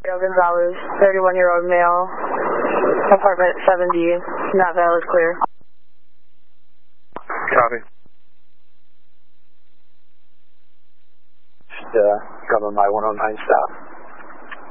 Gonzalez, 31-year-old male, apartment 7D, not valid, clear. Copy. Just cover my 109 stop.